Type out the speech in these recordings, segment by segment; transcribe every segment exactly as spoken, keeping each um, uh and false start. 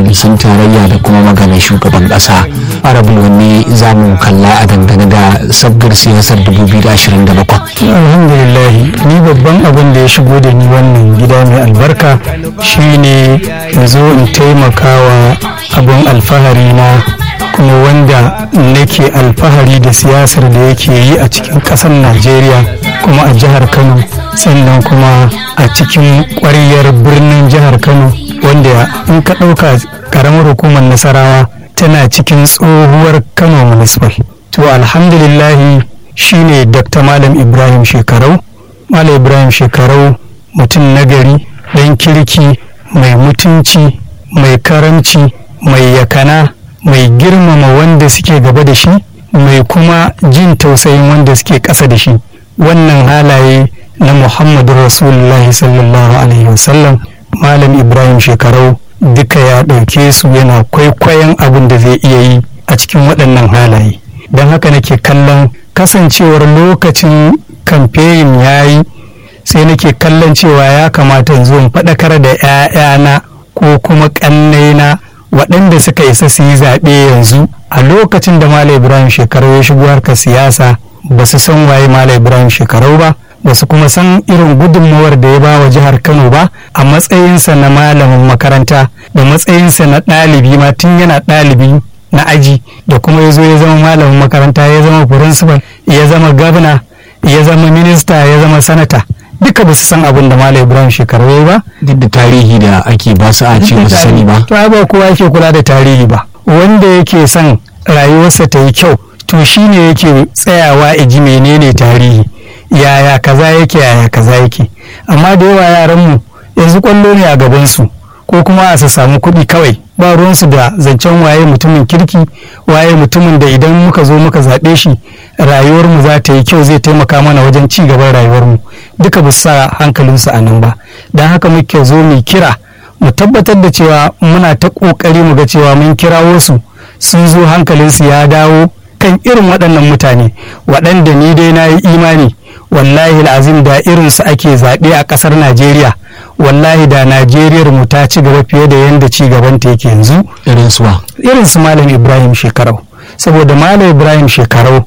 majalisun tarayya da kuma maganar shugaban ƙasa. Arabul wanne za mu kalla a dangane da sabgar siyasar dubu biyu da ashirin da bakwai. Alhamdulillah, ni babban abin da ya shigo da ni wannan gida mai albarka shine in zo in taimakawa abin alfahari na, kuma wanda nake alfahari da siyasar da yake yi a cikin ƙasar Najeriya kuma a jihar Kano, sannan kuma a cikin ƙwaryar birnin jihar Kano, wanda in ka ɗauka ƙaramar hukumar Nasarawa tana cikin tsohuwar Kano municipal. To alhamdulillahi shine Dr. Malam Ibrahim Shekarau. Malam Ibrahim Shekarau mutum nagari, ɗan kirki, mai mutunci, mai karamci, mai yakana, mai girmama wanda suke gaba da shi, mai kuma jin tausayin wanda suke ƙasa da shi. Wannan halaye na Muhammadu Rasulullahi sallallahu alaihi wasallam Malam Ibrahim Shekarau duka ya ɗauke su, yana kwaikwayon abin da zai iya yi a cikin waɗannan halaye. Don haka nake kallon kasancewar lokacin kamfeyin ya yi, sai nake kallon cewa ya kamata in zo in faɗakar da 'ya'yana ko kuma ƙannaina waɗanda suka isa su yi zaɓe yanzu. A lokacin da Malam Ibrahim Shekarau ya shigo harkar siyasa, ba su san waye Malam Ibrahim Shekarau ba, ba su kuma san irin gudunmawar da ya ba wa jihar Kano ba a matsayinsa na malamin makaranta da matsayinsa na ɗalibi ma tun yana ɗalibi na aji, da kuma ya zo ya zama malamin makaranta, ya zama principal, ya zama gwamna, ya zama minista, ya zama sanata. Duka ba su san abin da Malam Ibrahim Shekarau ya ba, duk da tarihi da ake ba su a ce ba su sani ba. To ba kowa yake kula da tarihi ba. Wanda yake son rayuwarsa ta yi kyau, to shine yake tsayawa a ji menene tarihi, yaya kaza yake, yaya kaza yake. Amma da yawa yaranmu yanzu kwallo ne a gabansu, ko kuma a su samu kuɗi kawai, ba ruwansu da zancen waye mutumin kirki, waye mutumin da idan muka zo muka zaɓe shi rayuwarmu za ta yi kyau, zai taimaka mana wajen ci gaban rayuwarmu. Duka ba su sa hankalinsu a nan ba. Don haka muke zo mu kira, mu tabbatar da cewa muna ta ƙoƙari mu ga cewa mun kirawo su, sun zo hankalinsu ya dawo kan irin waɗannan mutane waɗanda ni dai na yi imani wallahi al'azim da irinsu ake zaɓe a ƙasar Najeriya, wallahi da Najeriyar mu ta ci gaba fiye da yadda ci gabanta yake yanzu. Irinsu ba irinsu Malam Ibrahim Shekarau. Saboda Malam Ibrahim Shekarau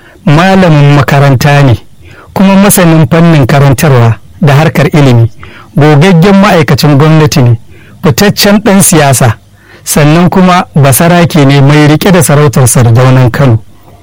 malamin makaranta ne, kuma masanin fannin karantarwa da harkar ilimi, gogaggen ma'aikacin gwamnati ne, fitaccen ɗan siyasa, sannan kuma basarake ne mai rike da sarautar Sardaunan Kano.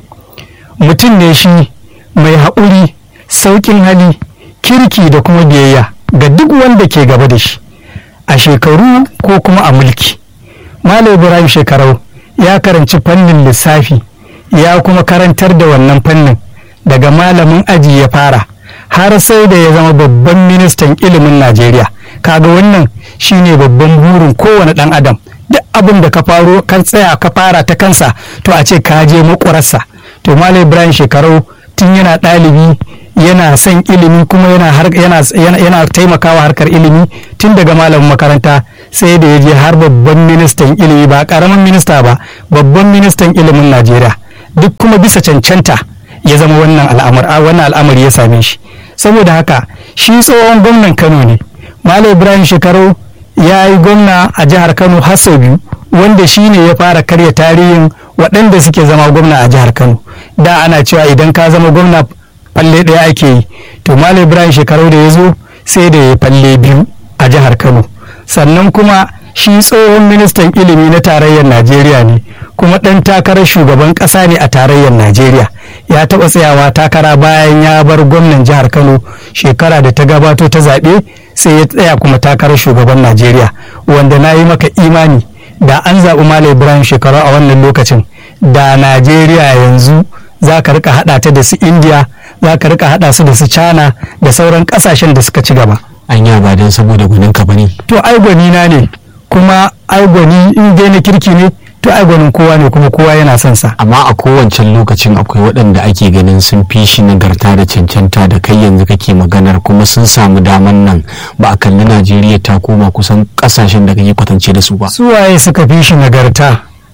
Mutum ne shi mai haƙuri, sauƙin hali, kirki da kuma biyayya ga duk wanda ke gaba da shi a shekaru ko kuma a mulki. Malam Ibrahim Shekarau ya karanci fannin lissafi, ya kuma karantar da wannan fannin daga malamin aji ya fara har sai da ya zama babban ministan ilimin Najeriya. Kaga wannan shine babban burin kowane ɗan adam. Duk abin da ka faro kan tsaya ka fara ta kansa, to a ce ka je makwararsa. To Malam Ibrahim Shekarau tun yana ɗalibi yana son ilimi, kuma yana, yana, yana, yana taimakawa harkar ilimi tun daga malamin makaranta, sai da ya je har babban ministan ilimi, ba ƙaramin minista ba, babban ministan ilimin Najeriya. Duk kuma bisa cancanta ya zama wannan al'amari, wannan al'amari ya same shi. Saboda haka shi tsohon gwamnan Kano ne. Malam Ibrahim Shekarau ya yi gwamna a jihar Kano har sau biyu, wanda shi ne ya fara karya tarihin waɗanda suke zama gwamna a jihar Kano. Da ana cewa idan ka zama gwamna falle ɗaya ake yi, to Malam Ibrahim Shekarau da ya zo sai da ya falle biyu a jihar Kano. Sannan kuma shi tsohon ministan ilimi na tarayyar Najeriya ne, kuma ɗan takarar shugaban ƙasa ne a tarayyar Najeriya. Ya taɓa tsayawa takara bayan ya bar gwamnan jihar Kano shekara da ta gabato ta zaɓe, sai ya tsaya kuma takarar shugaban Najeriya, wanda na yi maka imani da an zaɓi Malam Ibrahim Shekarau a wannan lokacin, da Najeriya yanzu za ka rika haɗa ta da su India, za ka rika haɗa su da su China da sauran ƙasashen da suka ci gaba. An yi ba don saboda gwanin ka bane. To ai gwani na ne, kuma ai gwani in dai na kirki ne, to ai gwanin kowa ne, kuma kowa yana son sa. Amma a kowancan lokacin akwai waɗanda ake ganin sun fi shi nagarta da cancanta da kai yanzu kake maganar, kuma sun samu daman nan, ba a kalli Najeriya ta koma kusan ƙasashen da kake kwatance da su ba. Su waye suka fi shi nagarta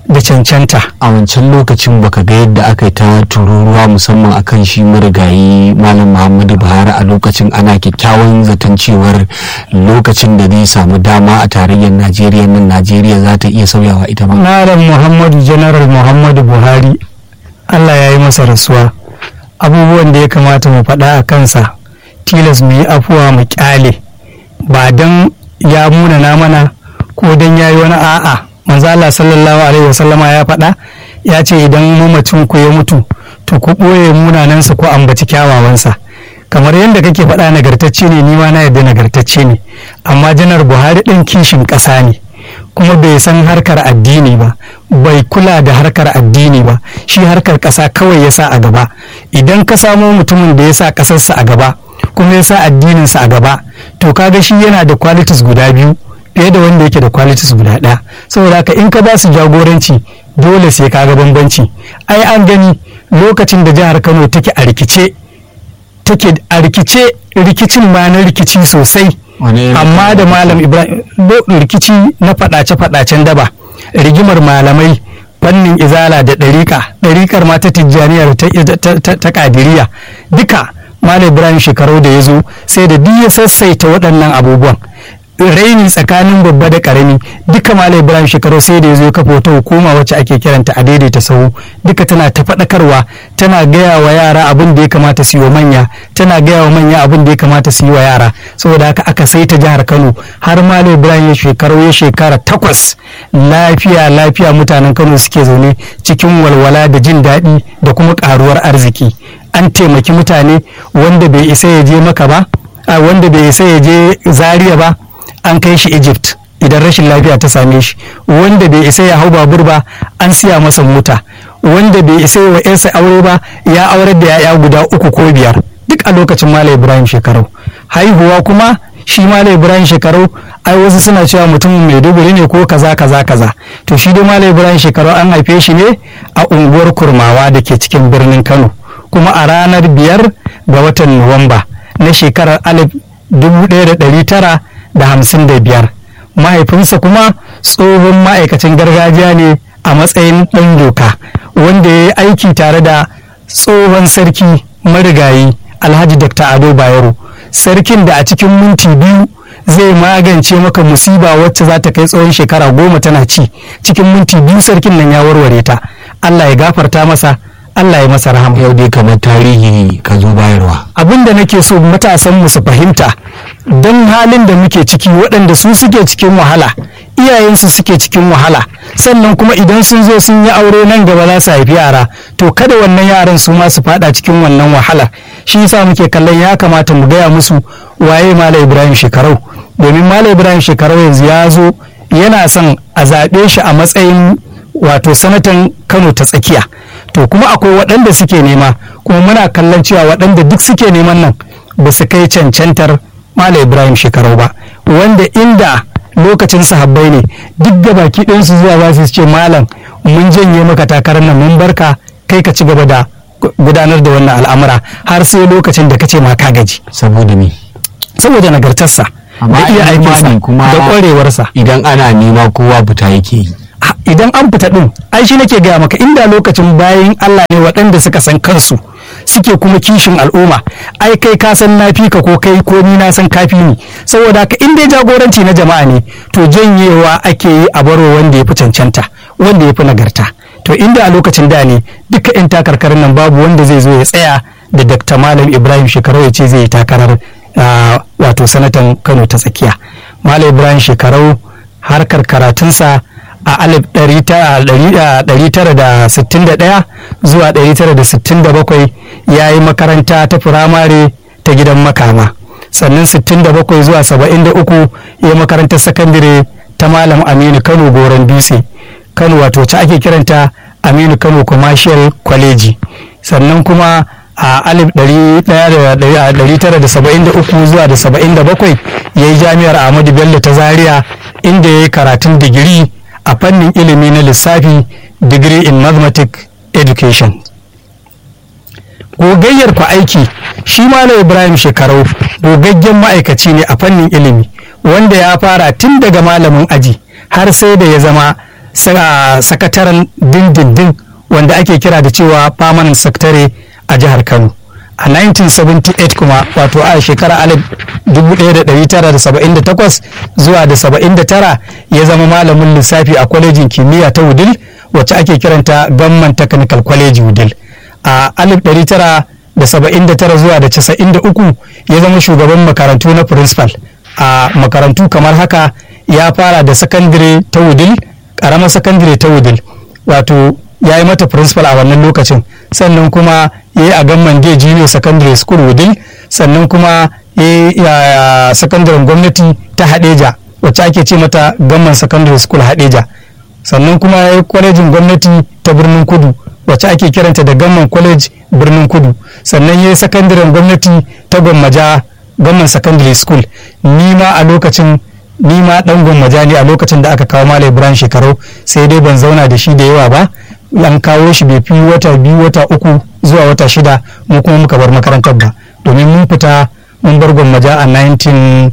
da cancanta. A wancan lokacin baka ga yadda aka yi ta tururuwa musamman akan shi marigayi Malam Muhammadu Buhari a lokacin ana kyakkyawan zaton cewar lokacin da zai samu dama a tarayyar Najeriya nan Najeriya za ta iya sauyawa ita ma. Malam Muhammadu General Muhammadu Buhari Allah ya yi masa rasuwa, abubuwan da ya kamata mu faɗa a kansa tilas mu yi afuwa mu kyale, ba don ya munana mana ko don ya yi wani a'a. Manzo Allah sallallahu alaihi wasallama ya faɗa ya ce idan mamacin ku ya mutu to ku ɓoye munanansa ko ambaci kyawawansa. Kamar yadda kake faɗa nagartacce ne, ni ma na yadda nagartacce ne, amma janar Buhari ɗin kishin ƙasa ne kuma bai san harkar addini ba, bai kula da harkar addini ba, shi harkar ƙasa kawai ya sa a gaba. Idan ka samo mutumin da ya sa ƙasarsa a gaba kuma ya sa addininsa a gaba, to kaga shi yana da qualities guda biyu fiye da wanda yake da qualities guda ɗaya. Saboda haka in ka ba su jagoranci dole sai kaga bambanci. Ai an gani lokacin da jihar Kano take a rikice, take a rikice, rikicin ma na rikici sosai, amma da Malam Ibrahim, rikici na faɗace-faɗacen daba, rigimar malamai fannin izala da ɗariƙa, ɗariƙar ma ta tijjaniya ta ƙadiriya, duka Malam Ibrahim Shekarau da ya zo sai da duk ya sassaita waɗannan abubuwan. Raini tsakanin babba da karami duka Malam Ibrahim Shekarau sai da ya zo kafa wata hukuma wacce ake kiranta a daidaita sahu, duka tana ta faɗakarwa, tana gaya wa yara abin da ya kamata su yi wa manya, tana gaya wa manya abin da ya kamata su yi wa yara. Saboda haka aka saita jihar Kano har Malam Ibrahim Shekarau ya shekara takwas lafiya lafiya mutanen Kano suke zaune cikin walwala da jin daɗi da kuma ƙaruwar arziki. An taimaki mutane, wanda bai isa ya je Maka ba, wanda bai isa ya je Zaria ba an kai shi Egypt idan rashin lafiya ta same shi, wanda bai isa ya hau babur ba an siya masa mota, wanda bai isa wa yarsa aure ba ya aurar da yaya guda uku ko biyar, duk a lokacin Malam Ibrahim Shekarau. Haihuwa kuma shi Malam Ibrahim Shekarau, ai wasu suna cewa mutumin Maiduguri ne ko kaza kaza kaza, to shi dai Malam Ibrahim Shekarau an haife shi ne a unguwar Kurmawa da ke cikin birnin Kano, kuma a ranar biyar ga watan Nuwamba na shekarar alif dubu ɗaya da ɗari tara da hamsin da biyar. Mahaifinsa kuma tsohon ma'aikacin gargajiya ne a matsayin ɗan doka, wanda ya yi aiki tare da tsohon sarki marigayi Alhaji Dr. Ado Bayero, sarkin da a cikin minti biyu zai magance maka musiba wacce za ta kai tsawon shekara goma tana ci, cikin minti biyu sarkin nan ya warware ta. Allah ya gafarta masa, Allah ya masa rahama. Yau dai kamar tarihi ka zo bayarwa. Abin da nake so matasan mu su fahimta, don halin da muke ciki, waɗanda su suke cikin wahala, iyayensu suke cikin wahala, sannan kuma idan sun zo sun yi aure nan gaba za su haifi yara, to kada wannan yaran su ma su fada cikin wannan wahala. Shi yasa muke kallon ya kamata mu gaya musu waye Malam Ibrahim Shekarau, domin Malam Ibrahim Shekarau yanzu ya zo yana son a zaɓe shi a matsayin wato sanatan Kano ta tsakiya. To kuma akwai waɗanda suke nema, kuma muna kallon cewa waɗanda duk suke neman nan ba su kai cancantar Malam Ibrahim Shekarau ba, wanda inda lokacin sahabbai ne duk da baki ɗinsu zuwa za su ce malam mun janye maka takarar nan, mun barka kai ka ci gaba da gudanar da wannan al'amura har sai lokacin da kace ma ka gaji. Saboda me? Saboda nagartarsa da iya aikinsa da ƙwarewarsa. Idan ana nema kowa fita yake yi. Idan an fita ɗin, ai shi nake gaya maka, inda lokacin bayan Allah ne waɗanda suka san kansu suke kuma kishin al'umma, ai kai ka san na fi ka ko kai ko ni na san kafi ni. Saboda haka in dai jagoranci na jama'a ne, to janyewa ake yi a baro wanda ya fi cancanta, wanda ya fi nagarta. To inda a lokacin da ne duka 'yan takarkarin nan babu wanda zai zo ya tsaya da Dakta Malam Ibrahim Shekarau ya ce zai yi takarar wato sanatan Kano ta tsakiya. Malam Ibrahim Shekarau harkar karatunsa a alif ɗari tara da sittin da ɗaya zuwa ɗari tara da sittin da bakwai ya yi makaranta ta firamare ta gidan makama, sannan sittin da bakwai zuwa saba'in da uku ya yi makarantar sakandare ta Malam Aminu Kano Goron Dutse Kano, wato ta ake kiranta Aminu Kano Commercial College. Sannan kuma a alif ɗari tara da saba'in da uku zuwa da saba'in da bakwai ya yi jami'ar Ahmadu Bello ta Zaria, inda ya yi karatun digiri a fannin ilimi na lissafi, degree in mathematics education. Gogayyar fa aiki, shi Malam Ibrahim Shekarau gogaggen ma'aikaci ne a fannin ilimi, wanda ya fara tun daga malamin aji har sai da ya zama sakataren dindindin wanda ake kira da cewa permanent secretary a jihar Kano. A nineteen seventy-eight kuma, wato a shekara alif dubu ɗaya da ɗari tara da saba'in da takwas zuwa da saba'in da tara, ya zama malamin lissafi a kwalejin kimiyya ta Wudil wacce ake kiranta Government Technical College Wudil. A alif ɗari tara da saba'in da tara zuwa da casa'in da uku ya zama shugaban makarantu na principal a makarantu kamar haka. Ya fara da sakandire ta Wudil, ƙaramar sakandire ta Wudil, wato ya yi mata principal a wannan lokacin, sannan kuma ya yi a gamman Day Junior Secondary School Wudil, sannan kuma ya yi a sakandaren gwamnati ta Hadeja wacce ake ce mata Gamman Secondary School Hadeja, sannan kuma ya yi kwalejin gwamnati ta Birnin Kudu wacce ake kiranta da Gamman College Birnin Kudu, sannan ya yi sakandaren gwamnati ta Gwammaja Gamman Secondary School. Ni ma a lokacin ni ma dan Gwammaja ne a lokacin da aka kawo Malam Ibrahim Shekarau, sai dai ban zauna da shi da yawa ba, an kawo shi bai fi wata biyu wata uku zuwa wata shida mu kuma muka bar makarantar ba, domin mun fita mun bar Gwammaja a nineteen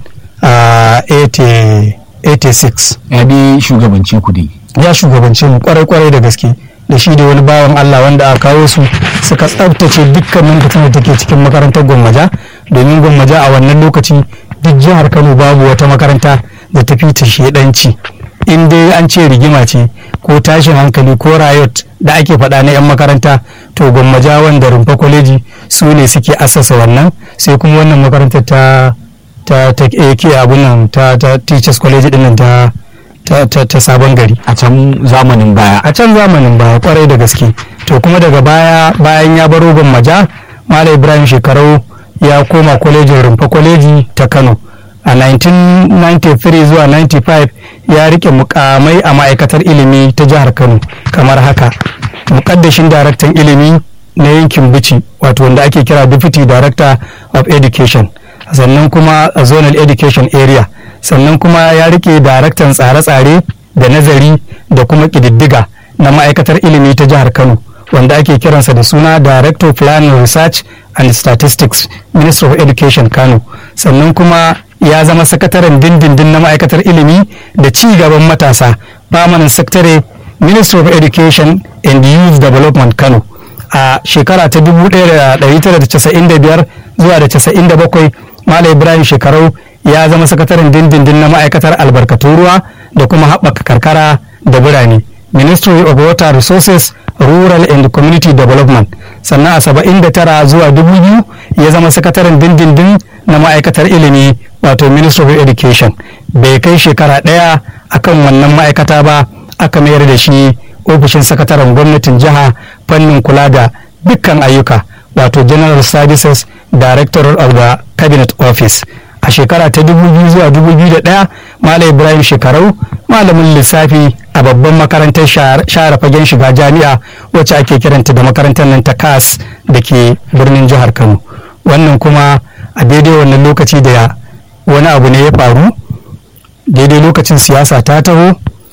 eighty-six. Ya bi shugabanci ku dai? Ya shugabanci mu kwarai kwarai da gaske, da shi da wani bawan Allah wanda aka kawo su suka tsabtace dukkanin fitinar da take cikin makarantar Gwammaja, domin Gwammaja a wannan lokaci duk jihar Kano babu wata makaranta da ta fi ta shedanci. In dai an ce rigima ce ko tashin hankali ko riot da ake faɗa na 'yan makaranta, to Gwammaja wanda Rumfa Kwaleji su ne suke assasa wannan, sai kuma wannan makarantar ta ta ta ke abun nan ta ta Teachers College din nan ta ta ta Sabon Gari a can zamanin baya. A can zamanin baya kwarai da gaske. To kuma daga baya bayan ya baro Gwammaja, Malam Ibrahim Shekarau ya koma kwalejin Rumfa Kwaleji ta Kano. A nineteen ninety-three zuwa ninety-five ya rike mukamai a ma'aikatar ilimi ta jihar Kano kamar haka: mukaddashin daraktan ilimi na yankin Bichi, wato wanda ake kira Deputy Director of Education, sannan kuma a Zonal Education Area, sannan kuma ya rike daraktan tsare-tsare da nazari da kuma kididdiga na ma'aikatar ilimi ta jihar Kano, wanda ake kiransa da suna Director Planning Research and Statistics, Ministry of Education Kano, sannan kuma ya zama sakataren dindindin na ma'aikatar ilimi da ci gaban matasa, Permanent Secretary, Ministry of Education and Youth Development Kano. A shekara ta dubu ɗaya da ɗari tara da casa'in da biyar zuwa da casa'in da bakwai, Malam Ibrahim Shekarau ya zama sakataren dindindin na ma'aikatar albarkatun ruwa da kuma haɓaka karkara da birane, Ministry of Water Resources, Rural and Community Development. Sannan a saba'in da tara zuwa dubu biyu ya zama sakataren dindindin na ma'aikatar ilimi, wato Ministry of Education. Bai kai shekara ɗaya akan wannan ma'aikata ba, aka mayar da shi ofishin sakataren gwamnatin jiha fannin kula da dukkan ayyuka, wato General Services Director of the Cabinet Office. A shekara ta dubu biyu zuwa dubu biyu da ɗaya, Malam Ibrahim Shekarau malamin lissafi a babban makarantar share fagen shiga jami'a wacce ake kiranta da makarantar nan ta K A S da ke birnin jihar Kano. Wannan kuma a daidai wannan lokaci da wani abu ne ya faru, daidai lokacin siyasa ta taho,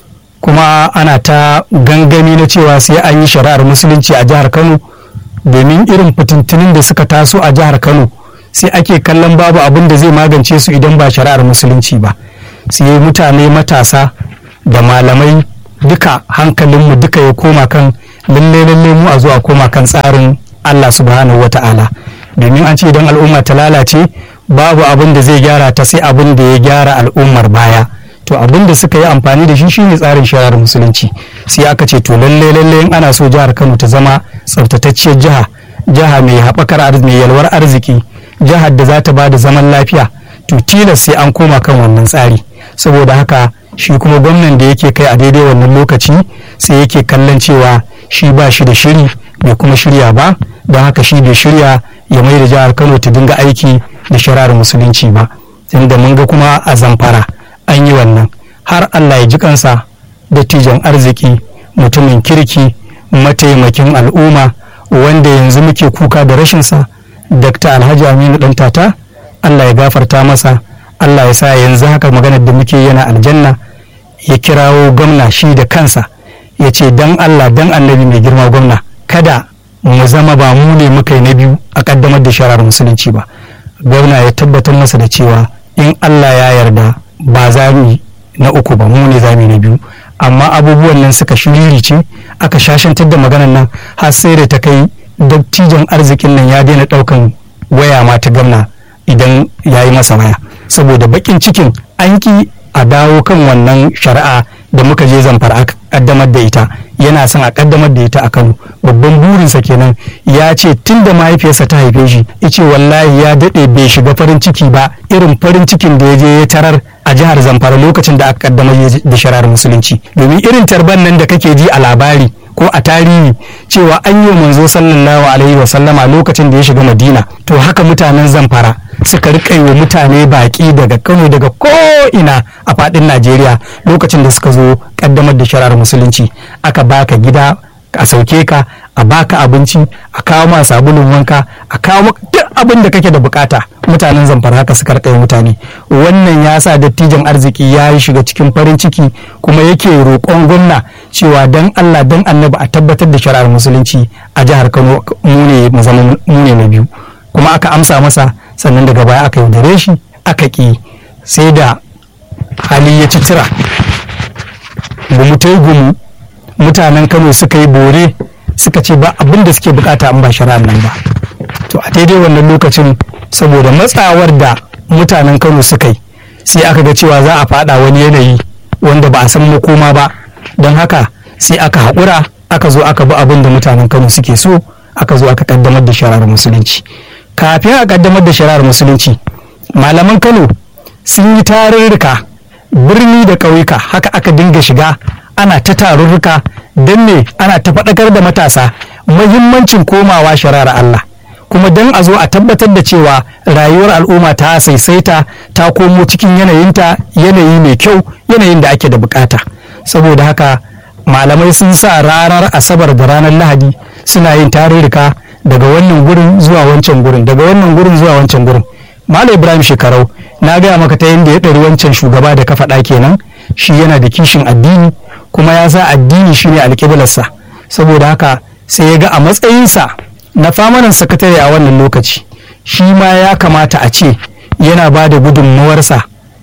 kuma ana ta gangami na cewa sai an yi shari'ar musulunci a jihar Kano, domin irin fitintunin da suka taso a jihar Kano sai ake kallon babu abin da zai magance su idan ba shari'ar musulunci ba. Sai mutane matasa da malamai duka hankalinmu duka ya koma kan lalle lalle mu a zuwa koma kan tsarin Allah subhanahu wata'ala, domin an ce idan al'umma ta lalace babu abin da zai gyara ta sai abin da ya gyara al'ummar baya. To abin da suka yi amfani da shi shine tsarin shari'ar musulunci. Sai aka ce to lalle lalle in ana so jihar Kano ta zama tsaftatacciyar jiha, jiha mai haɓakar arziki, mai yalwar arziki, jihar da za ta ba da zaman lafiya, to tilas sai an koma kan wannan tsari. Saboda haka shi kuma gwamnan da yake kai a daidai wannan lokaci sai yake kallon cewa shi ba shi da shiri, bai kuma shirya ba, don haka shi bai shirya ya mai da jihar Kano ta dinga aiki da shari'ar musulunci ba. Inda mun ga kuma a Zamfara an yi wannan, har Allah ya ji kansa, dattijan arziki, mutumin kirki, mataimakin al'umma, wanda yanzu muke kuka da rashinsa, Dakta Alhaji Aminu Dantata, Allah ya gafarta masa, Allah ya sa yanzu haka maganar da muke yana aljanna. Ya kirawo gwamna shi da kansa ya ce dan Allah dan annabi mai girma gwamna, kada mu zama ba mu ne muka yi na biyu a kaddamar da shari'ar musulunci ba. Gwamna ya tabbatar masa da cewa in Allah ya yarda ba za mu na uku ba, mu ne za mu na biyu, amma abubuwan nan suka shiririce aka shashantar da maganar nan har sai da ta kai dattijan arzikin nan ya daina ɗaukan waya ma ta gwamna idan ya yi masa waya saboda bakin cikin an ki a dawo kan wannan shari'a da muka je Zamfara aka kaddamar da ita yana son a kaddamar da ita a Kano babban burinsa kenan ya ce tun da mahaifiyarsa ta haife shi yace wallahi ya daɗe bai shiga farin ciki ba irin farin cikin da ya je ya tarar a jihar Zamfara lokacin da aka kaddamar da shari'ar musulunci domin irin tarban nan da kake ji a labari ko a tarihi cewa an yi manzo sallallahu alaihi wa sallama lokacin da ya shiga Madina to haka mutanen Zamfara suka rika yi wa mutane baki daga Kano daga ko'ina a fadin Najeriya lokacin da suka zo kaddamar da shari'ar musulunci aka baka gida a sauke ka a baka abinci a kawo ma sabulun wanka a kawo duk abin da kake da bukata mutanen Zamfara haka suka rika yi mutane wannan ya sa dattijan arziki ya yi shiga cikin farin ciki kuma yake roƙon gwamna cewa dan Allah dan annabi a tabbatar da shari'ar musulunci a jihar Kano mu ne mu zama mu ne na biyu kuma aka amsa masa sannan daga baya aka yaudare shi aka ki sai da hali ya citira gumu ta yi gumu mutanen Kano suka yi bore suka ce ba abin da suke bukata an ba shari'ar nan ba to a daidai wannan lokacin saboda matsawar da mutanen Kano suka yi sai aka ga cewa za a fada wani yanayi wanda ba a san makoma ba don haka sai aka haƙura aka zo aka bi abin da mutanen Kano suke so aka zo aka kaddamar da shari'ar musulunci kafin a kaddamar da shari'ar musulunci malaman Kano sun yi tarurruka birni da ƙauyuka haka aka dinga shiga ana ta tarurruka don ne ana ta faɗakar da matasa muhimmancin komawa shari'ar Allah kuma don a zo a tabbatar da cewa rayuwar al'umma ta saisaita ta komo cikin yanayinta yanayi mai kyau yanayin da ake da bukata saboda haka malamai sun sa ranar asabar da ranar lahadi suna yin tarurruka daga wannan gurin zuwa wancan gurin daga wannan gurin zuwa wancan gurin Malam Ibrahim Shekarau na gaya maka ta yadda ya ɗari wancan shugaba da ka faɗa kenan shi yana da kishin addini kuma ya sa addini shine alƙiblarsa saboda haka sai ya ga a matsayinsa na famanan sakatare a wannan lokaci shi ma ya kamata a ce yana ba da gudunmawarsa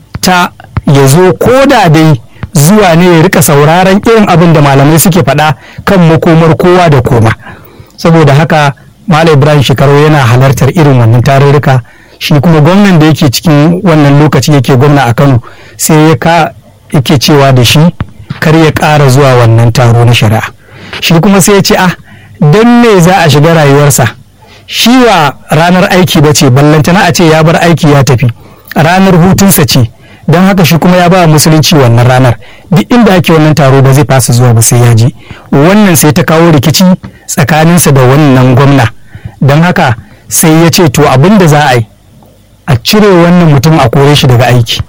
ta ya zo ko da dai zuwa ne ya rika sauraron irin abin da malamai suke faɗa kan makomar kowa da koma saboda haka Malam Ibrahim Shekarau yana halartar irin wannan tarurruka shi kuma gwamnan da yake cikin wannan lokaci yake gwamna a Kano sai ya ka yake cewa da shi kar ya ƙara zuwa wannan taro na shari'a shi kuma sai ya ce ah don me za a shiga rayuwarsa shi wa ranar aiki ba ce ballantana a ce ya bar aiki ya tafi ranar hutunsa ce don haka shi kuma ya ba musulunci wannan ranar duk inda ake wannan taro ba zai fasa zuwa ba sai ya je wannan sai ta kawo rikici tsakaninsa da wannan gwamna don haka sai ya ce to abin da za a yi a cire wannan mutum a kore shi daga aiki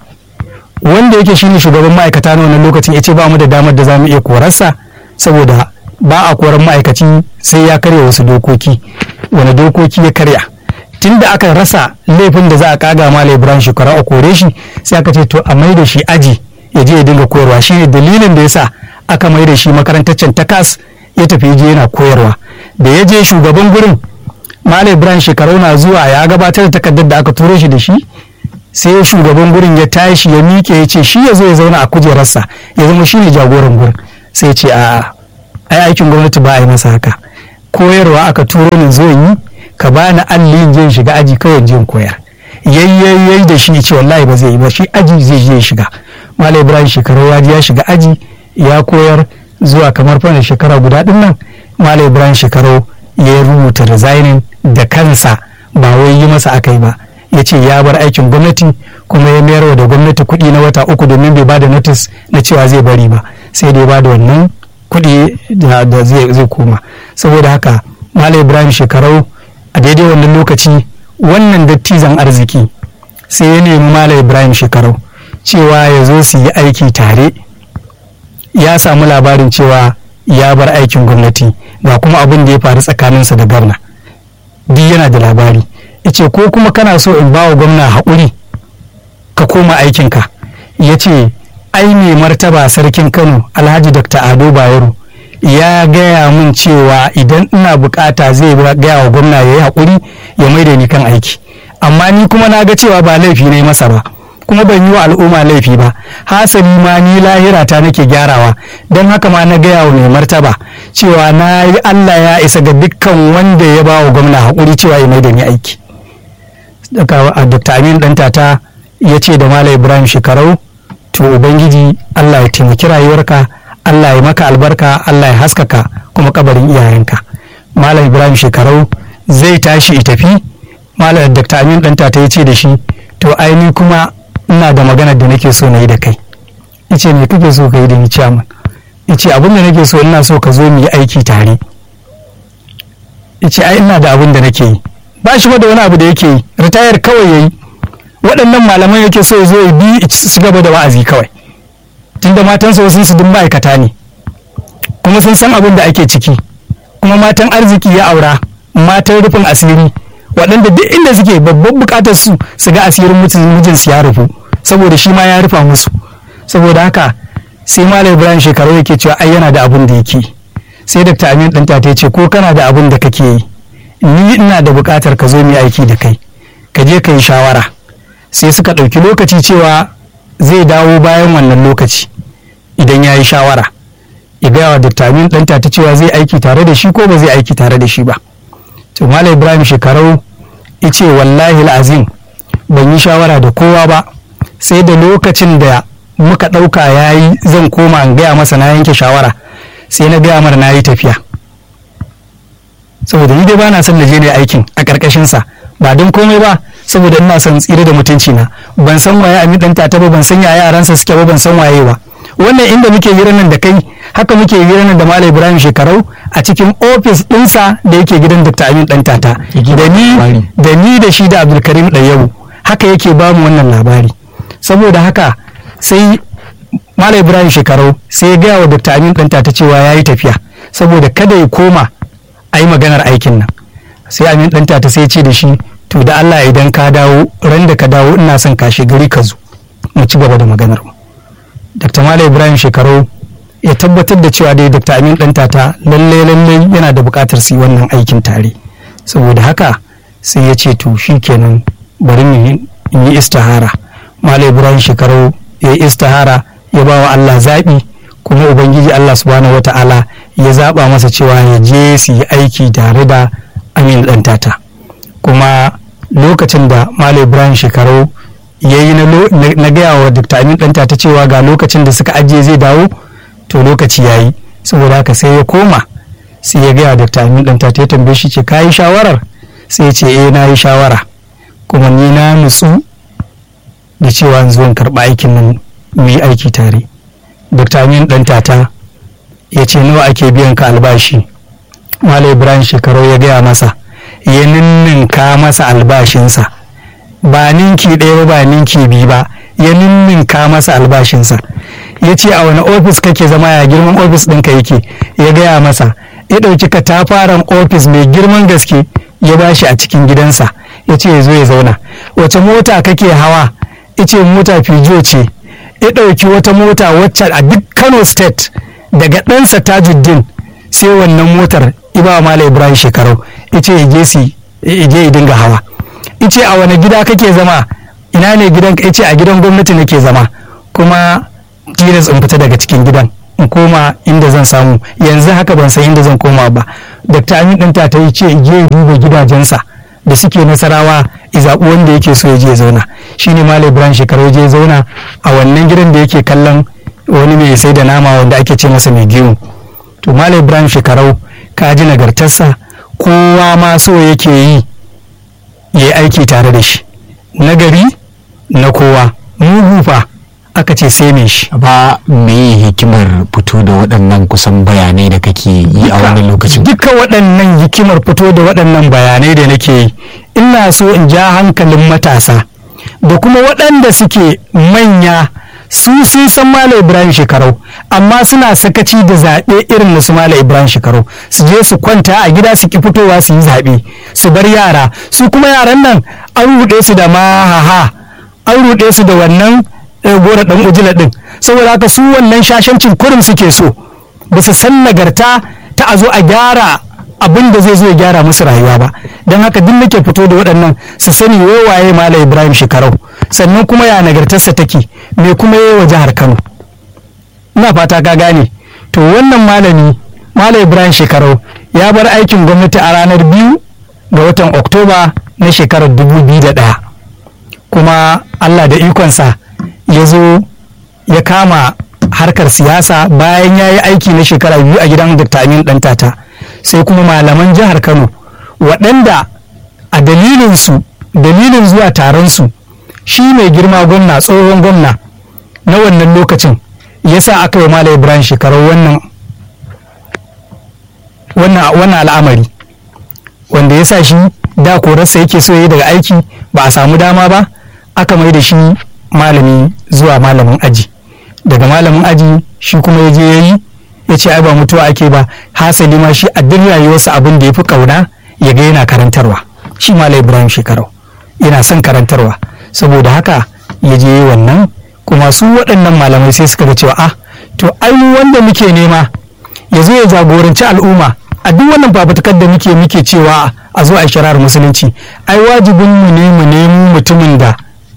wanda yake shine shugaban ma'aikata na wannan lokacin ya ce ba mu da damar da za mu iya korarsa saboda ba a koran ma'aikaci sai ya karya wasu dokoki wani dokoki ya karya tunda aka rasa laifin da za a kaga Malam Ibrahim Shekarau a kore shi sai aka ce to a mai da shi aji ya je ya dinga koyarwa shi ne dalilin da yasa aka mai da shi makarantaccen takas ya tafi je yana koyarwa da ya je shugaban gurin Malam Ibrahim Shekarau na zuwa ya gabatar da takardar da aka turo shi da shi sai shugaban gurin ya tashi ya miƙe ya ce shi ya zo ya zauna a kujerarsa ya zama shi ne jagoran gurin sai ce a ai aikin gwamnati ba a yi masa haka koyarwa aka turo ni zo yi ka bani alli je shiga aji kawai je koyar yayyayyai da shi ce wallahi ba zai yi ba shi aji zai je shiga Malam Ibrahim Shekarau ya je ya shiga aji ya koyar zuwa kamar fannin shekara guda din nan Malam Ibrahim Shekarau ya rubuta resigning da kansa ba wai yi masa akai ba ya ce ya bar aikin gwamnati kuma ya mayar da gwamnati kuɗi na wata uku domin bai ba da notice na cewa zai bari ba sai dai ba da wannan kuɗi da zai koma saboda haka Malam Ibrahim Shekarau a daidai wannan lokaci wannan dattizan arziki sai ya nemi Malam Ibrahim Shekarau cewa ya zo su yi aiki tare ya samu labarin cewa ya bar aikin gwamnati ga kuma abin da ya faru tsakaninsa da gwamna duk yana da labari ya ce ko kuma kana so in ba wa gwamna haƙuri ka koma aikinka ya ce ai mai martaba sarkin Kano Alhaji Dr. Ado Bayero ya gaya min cewa idan ina bukata zai gaya wa gwamna ya yi haƙuri ya maida ni kan aiki amma ni kuma na ga cewa ba laifi na yi masa ba kuma ban yi wa al'umma laifi ba, hasali ma ni lahira ta nake gyarawa. Don haka ma na gaya wa mai martaba cewa na yi Allah ya isa ga dukkan wanda ya ba wa gwamna haƙuri cewa ya mai da ni aiki. Dr. Amin Ɗantata ya ce da Malam Ibrahim Shekarau, to ubangiji Allah ya taimaki rayuwarka, Allah ya maka albarka, Allah ya haskaka kuma kabarin iyayenka. Malam Ibrahim Shekarau zai tashi ya tafi. Malam Dr. Amin Ɗantata ya ce da shi, to aini kuma ina da maganar da nake so na yi da kai. Ice me kake so ka yi da ni chairman? Ice abin da nake so, ina so ka zo mu yi aiki tare. Ice ai ina da abin da nake yi. Ba shi da wani abu da yake yi, ritayar kawai yayi. Waɗannan malaman yake so ya zo ya bi su gaba da wa'azi kawai. Tunda matansa wasu su dun ma'aikata ne, kuma sun san abin da ake ciki, kuma matan arziki ya aura, matan rufin asiri, waɗanda duk inda suke babban buƙatar su su ga asirin mijinsu ya rufu, saboda shi ma ya rufa musu. Saboda haka sai Malam Ibrahim Shekarau yake cewa ai yana da abin da yake. Sai Dr. Amin Ɗantata ya ce ko kana da abin da kake yi, ni ina da buƙatar ka zo mu yi aiki da kai, ka je ka yi shawara. Sai suka ɗauki lokaci cewa zai dawo bayan wannan lokaci idan ya yi shawara, ya gaya wa Dr. Amin Ɗantata cewa zai aiki tare da shi ko ba zai aiki tare da shi ba. To Malam Ibrahim Shekarau ya ce wallahi azim ban yi shawara da kowa ba, sai da lokacin da muka ɗauka ya yi zan koma in gaya masa na yanke shawara, sai na gaya mara na yi tafiya. Saboda ni dai ba na son na je ne aikin a ƙarƙashinsa, ba don komai ba, saboda ina son tsira da mutunci na. Ban san waye Amin Ɗantata ba, ban san yaya yaransa suke ba, ban san waye ba. Wannan inda muke hira nan da kai, haka muke hira nan da Malam Ibrahim Shekarau a cikin ofis ɗinsa da yake gidan Dr. Amin Ɗantata. Da ni da ni da shi da Abdulkarim Ɗayyabu, haka yake ba mu wannan labari. Saboda haka sai Malam Ibrahim Shekarau sai ya gaya wa Dr. Amin Ɗantata cewa ya yi tafiya, saboda kada ya koma a yi maganar aikin nan. Sai Amin Ɗantata sai ya ce da shi, to da Allah idan ka dawo, ran da ka dawo ina son kashe gari ka zo mu ci gaba da maganar mu. Dr. Malam Ibrahim Shekarau ya tabbatar da cewa dai Dr. Amin Ɗantata lalle lalle yana da buƙatar su yi wannan aikin tare. Saboda haka sai ya ce to shikenan bari mu yi istihara. Malam Ibrahim Shekarau ya yi istihara, ya ba wa Allah zaɓi, kuma ubangiji Allah subhanahu wata'ala ya zaɓa masa cewa ya je su yi aiki tare da Amin Ɗantata. Kuma lokacin da Malam Ibrahim Shekarau ya yi na gaya wa Dr. Amin Ɗantata cewa ga lokacin da suka ajiye zai dawo, to lokaci ya yi. Saboda haka sai ya koma sai ya gaya Dr. Amin Ɗantata, ya tambaye shi ce ka yi shawarar? Sai ya ce eh na yi shawara, kuma ni na nutsu da cewa zuwan in karɓa aikin nan mu yi aiki tare. Dr. Amin Ɗantata ya ce nawa ake biyan ka albashi? Malam Ibrahim Shekarau ya gaya masa, ya ninninka masa albashinsa, ba ninki ɗaya ba ninki biyu ba, ya ninninka masa albashinsa. Ya ce a wani ofis kake zama, ya girman ofis ɗinka yake? Ya gaya masa. Ya ɗauki katafaren ofis mai girman gaske ya bashi a cikin gidansa, ya ce ya zo ya zauna. Wace mota kake hawa? Ya ce mota Peugeot ce. Ya ɗauki wata mota wacce a duk Kano State daga ɗansa Tajuddin sai wannan motar iba Malam Ibrahim Shekarau, ya ce ya je si ya je ya dinga hawa. Ya ce a wani gida kake zama? Ina ne gidan? Ya ce a gidan gwamnati nake zama, kuma tilas in fita daga cikin gidan in koma inda zan samu, yanzu haka ban san inda zan koma ba. Dr. Amin Ɗantata ya ce je ya duba gidajensa da suke Nasarawa, izaɓu wanda yake so ya je zauna. Shine Malam Ibrahim Shekarau ya je zauna a wannan gidan da yake kallon wani mai sai da nama wanda ake ce masa mai giwu. To Malam Ibrahim Shekarau ka ji nagartarsa, kowa ma so yake yi ya yi aiki tare da shi, nagari na kowa, mugu fa aka ce sai me shi. Ba me hikimar fito da waɗannan kusan bayanai da kake yi a wannan lokacin? Duka waɗannan hikimar fito da waɗannan bayanai da nake yi, ina so in ja hankalin matasa da kuma waɗanda suke manya, su sun san Malam Ibrahim Shekarau amma suna sakaci da zaɓe irin na su Malam Ibrahim Shekarau, su je su kwanta a gida su ki fitowa su yi zaɓe, su bar yara. Su kuma yaran nan an ruɗe su da mahaha, an ruɗe su da wannan gora ɗan ujila ɗin, saboda haka su wannan shashancin kurum suke so, ba su san nagarta ta a zo a gyara abin da zai zo ya gyara musu rayuwa ba. Don haka duk nake fito da waɗannan su sani waye Malam Ibrahim Shekarau, sannan kuma ya nagartarsa take, me kuma yayi wa jihar Kano. Ina fata ka gane. To wannan malami Malam Ibrahim Shekarau ya bar aikin gwamnati a ranar biyu ga watan Oktoba na shekarar dubu biyu da ɗaya, kuma Allah da ikonsa ya zo ya kama harkar siyasa bayan ya yi aiki na shekara biyu a gidan Dr. Aminu Ɗantata. Sai kuma malaman jihar Kano waɗanda a dalilinsu dalilin zuwa taron su shi mai girma gwamna, tsohon gwamna na wannan lokacin, ya sa aka yi Malam Ibrahim Shekarau wannan wannan al'amari, wanda ya sa shi da korarsa yake so ya yi daga aiki ba a samu dama ba, aka mai da shi malami zuwa malamin aji. Daga malamin aji shi kuma ya je ya yi, ya ce ai ba mutuwa ake ba, hasali ma shi a duk rayuwarsa abin da ya fi kauna ya ga yana karantarwa. Shi Malam Ibrahim Shekarau yana son karantarwa, saboda haka ya je yi wannan. Kuma su waɗannan malamai sai suka ga cewa ah to ai wanda muke nema ya zo ya jagoranci al'umma a duk wannan fafutukar da muke muke cewa a zo a shirar musulunci, ai wajibin mu ne mu nemo mutumin da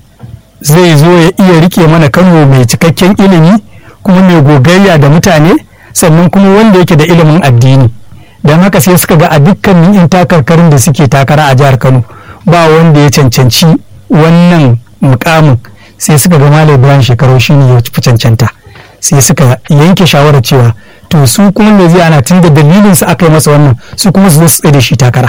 zai zo ya iya rike mana Kano mai cikakken ilimi, kuma mai gogayya da mutane, sannan kuma wanda yake da ilimin addini. Don haka sai suka ga a dukkanin in takarkarin da suke takara a jihar Kano ba wanda ya cancanci wannan mukamin, sai suka ga Malam Ibrahim Shekarau shine ya fi cancanta. Sai suka yanke shawarar cewa to su kuma me zai ana tun da dalilin su aka yi masa wannan, su kuma su zo su tsaye da shi takara.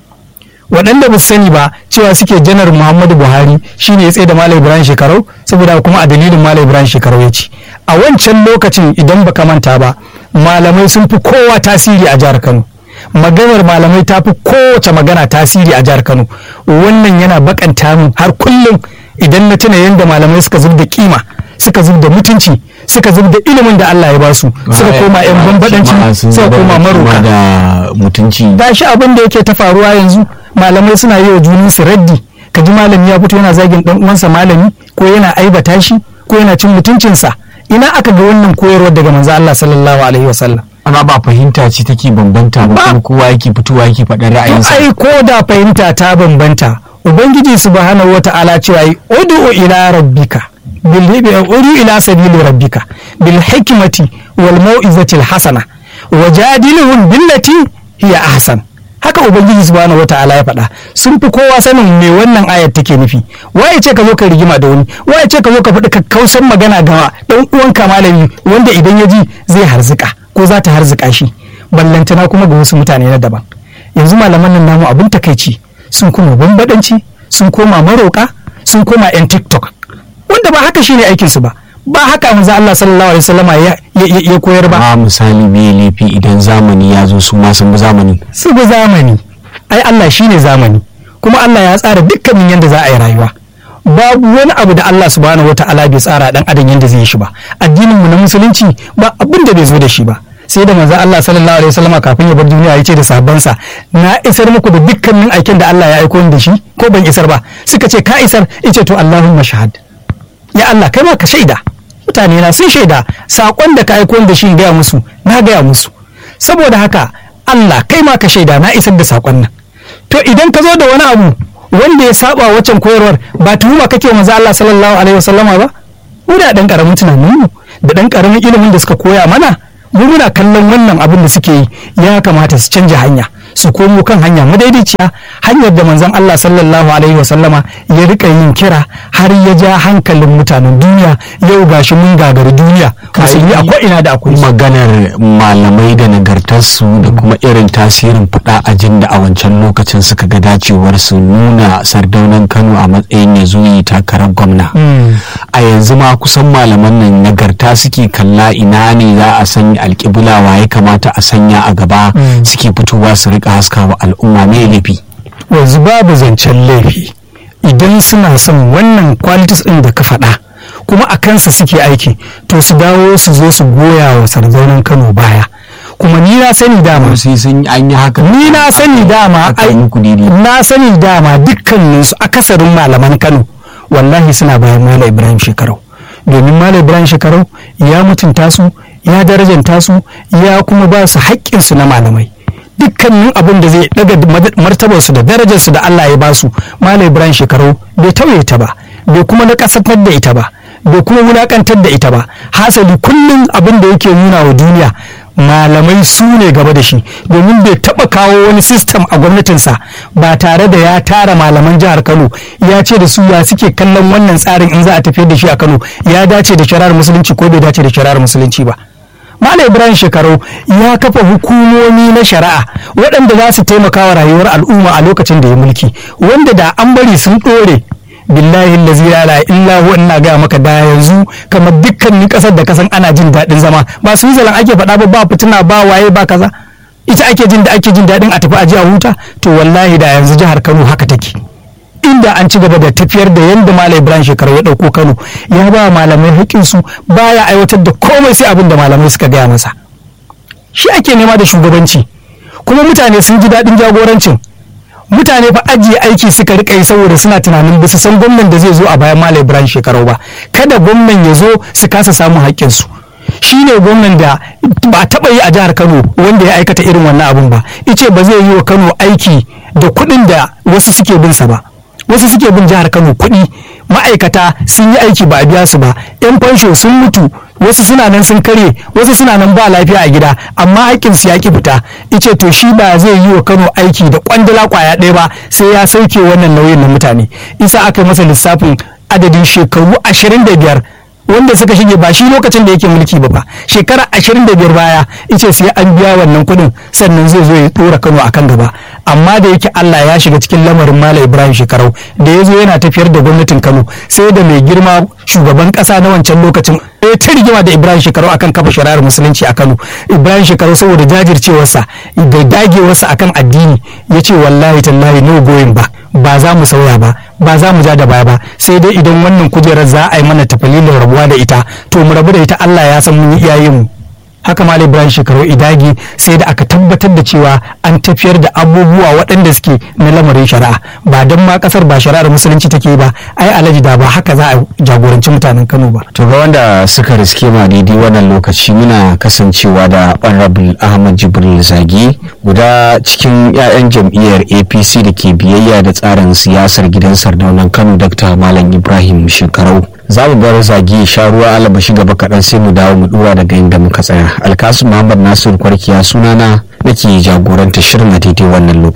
Waɗanda ba su sani ba cewa suke janar Muhammadu Buhari shine ya tsaye da Malam Ibrahim Shekarau, saboda kuma a dalilin Malam Ibrahim Shekarau ya ci. A wancan lokacin idan baka manta ba, malamai sun fi kowa tasiri a jihar Kano. Maganar malamai ta fi kowace magana tasiri a jihar Kano. Wannan yana bakanta min har kullum idan na tuna yadda malamai suka zub da kima, suka zub da mutunci, suka zub da ilimin da Allah ya basu, suka koma yan bambadanci, suka koma maroka da mutunci. Gashi abin da yake ta faruwa yanzu, malamai suna yi wa junin su raddi. Ka ji malami ya fito yana zagin dan uwansa malami, ko yana aibata shi, ko yana cin mutuncinsa. Ina aka ga wannan koyarwar daga manzo Allah sallallahu alaihi wasallam? Amma ba fahimta ce take bambanta ba, kuma kowa yake fitowa yake faɗar ra'ayinsa. Ai ko da fahimta ta bambanta, ubangiji subhanahu wata'ala cewa yi ud'u ila rabbika bil ud'u ila sabili rabbika bil hikmati wal mau'izati al hasana wajadilhum billati hiya ahsan. Haka ubangiji subhanahu wata'ala ya faɗa. Sun fi kowa sanin me wannan ayar take nufi. Waye ce ka zo ka rigima da wani, waye ce ka zo ka faɗi kakkausan magana ga dan uwanka malami wanda idan ya ji zai harzika ko za ta harzika shi, ballantana kuma ga wasu mutane na daban. Yanzu malaman nan namu abin takaici, sun koma bambadanci, sun koma maroka, sun koma yan TikTok, wanda ba haka shine aikin su ba. Ba haka manzo Allah sallallahu alaihi wasallama ya ya koyar ba. A misali me laifi idan zamani ya zo su ma sun bi zamani. Su bi zamani. Ai Allah shine zamani. Kuma Allah ya tsara dukkanin yanda za a yi rayuwa. Babu wani abu da Allah subhanahu wataala bai tsara dan adam yanda zai yi shi ba. Addinin mu na musulunci ba abin da bai zo da shi ba. Sai da manzo Allah sallallahu alaihi wasallama kafin ya bar duniya ya ce da sahabbansa, na isar muku da dukkanin aikin da Allah ya aiko ni da shi, ko ban isar ba? Suka ce ka isar. Yace to Allahumma shahad. Ya Allah kai ma ka shaida. Mutane na sun shaida sakon da ka aiko da shi gaya musu, na gaya musu. Saboda haka Allah kai ma ka shaida na isar da sakon nan. To idan ka zo da wani abu wanda ya saba waccan koyarwar, ba tuhuma kake manzo Allah sallallahu alaihi wasallama ba? Mu da dan karamin tunanin mu da dan karamin ilimin da suka koya mana, mu muna kallon wannan abin da suke yi ya kamata su canja hanya, su komo kan hanya madaidaiciya, hanyar da manzon Allah sallallahu alaihi wasallama ya rika yin kira har ya ja hankalin mutanen duniya. Yau gashi mun gagari duniya, musulmi a ko'ina da akwai. Maganar malamai da nagartarsu da kuma irin tasirin faɗa ajin da a wancan lokacin suka ga dacewar su nuna sardaunan Kano a matsayin ya zo yi takarar gwamna. A yanzu ma kusan malaman nan nagarta suke kalla, ina ne za a sanya alƙibla, wa ya kamata a sanya a gaba, suke fitowa su rika haska wa al'umma. mai laifi yanzu babu zancen laifi idan suna son wannan qualities din da ka faɗa kuma a kansa suke aiki, to su dawo su zo su goya wa sardaunan Kano baya. Kuma ni na sani dama sai sun an yi haka, ni na sani dama ai na sani dama dukkanin su akasarin malaman Kano wallahi suna bayan Malam Ibrahim Shekarau, domin Malam Ibrahim Shekarau ya mutunta su, ya darajanta su, ya kuma ba su haƙƙin su na malamai. dukkanin abin da zai daga martabarsu da darajarsu da Allah ya ba su Malam Ibrahim Shekarau bai tauye ta ba, bai kuma na kasantar da ita ba, bai kuma wulakantar da ita ba. Hasali kullum abin da yake nuna wa duniya malamai su ne gaba da shi, domin bai taba kawo wani sistem a gwamnatinsa ba tare da ya tara malaman jihar Kano ya ce da su ya suke kallon wannan tsarin in za a tafiyar da shi a Kano, ya dace da shari'ar musulunci ko bai dace da shari'ar musulunci ba. Malam Ibrahim Shekarau ya kafa hukumomi na shari'a waɗanda za su taimaka wa rayuwar al'umma a lokacin da ya mulki, wanda da an bari sun ɗore billahi allazi la ilaha illa huwa, ina ga maka da yanzu kamar dukkanin kasar da kasan ana jin daɗin zama, ba su zalan ake faɗa ba, ba fitina ba waye ba kaza, ita ake jin da ake jin daɗin a tafi a ji a huta. To wallahi da yanzu jihar Kano haka take, inda an ci gaba da tafiyar da yanda Malam Ibrahim Shekarau ya ɗauko Kano, ya ba malamai haƙƙinsu, baya aiwatar da komai sai abin da malamai suka gaya masa. Shi ake nema da shugabanci, kuma mutane sun ji daɗin jagorancin. Mutane fa ajiye aiki suka rika yi saboda suna tunanin ba su san gwamnan da zai zo a bayan Malam Ibrahim Shekarau ba, kada gwamnan ya zo su kasa samun haƙƙinsu. Shi ne gwamnan da ba a taɓa yi a jihar Kano wanda ya aikata irin wannan abun ba, ice ba zai yi wa Kano aiki da kuɗin da wasu suke bin sa ba. Wasu suke bin jihar Kano kuɗi, ma'aikata sun yi aiki ba a biya su ba, 'yan fansho sun mutu, wasu suna nan sun karye, wasu suna nan ba lafiya a gida, amma haƙƙin su ya ki fita. Ice to shi ba zai yi wa Kano aiki da kwandala kwaya ɗaya ba sai ya sauke wannan nauyin na mutane. Isa aka masa lissafin adadin shekaru ashirin da biyar wanda suka shige, ba shi lokacin da yake mulki ba fa, shekara ashirin da biyar baya ice sai an biya wannan kuɗin sannan zai zo ya ɗora Kano akan gaba. Amma da yake Allah ya shiga cikin lamarin Malam Ibrahim Shekarau da ya zo yana tafiyar da gwamnatin Kano, sai da mai girma shugaban ƙasa na wancan lokacin ya ta rigima da Ibrahim Shekarau akan kafa shari'ar musulunci a Kano. Ibrahim Shekarau saboda jajircewarsa da dagewarsa akan addini ya ce wallahi tallahi no going back, ba za mu sauya ba, ba za mu ja da baya ba, sai dai idan wannan kujerar za a yi mana tafalilin rabuwa da ita to mu rabu da ita, Allah ya san mun yi iyayenmu. Haka Malam Ibrahim Shekarau idagi sai da aka tabbatar da cewa an tafiyar da abubuwa waɗanda suke na lamarin shari'a, ba don ma kasar ba shari'ar musulunci take ba, ai alaji da ba haka za a jagoranci mutanen Kano ba. To ga wanda suka riske ma daidai wannan lokaci muna kasancewa da Honorable Ahmad Jibril Zagi, guda cikin 'ya'yan jam'iyyar A P C da ke biyayya da tsarin siyasar gidan Sardaunan Kano, Dr. Malam Ibrahim Shekarau. Za mu bar Zagi sha ruwa alabashi gaba kaɗan sai mu dawo mu ɗura daga inda muka tsaya. Alkasu Muhammad Nasir Kwarkiya sunana nake jagoranta shirin a daidai wannan lokaci.